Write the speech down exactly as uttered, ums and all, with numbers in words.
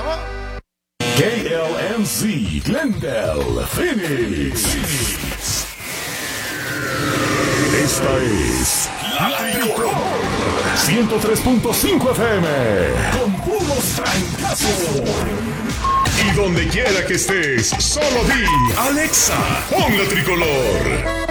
K L M C, Glendale, Phoenix. Esta es La Tricolor ciento tres punto cinco F M con puros trancazos. Y donde quiera que estés, solo di Alexa, pon La Tricolor.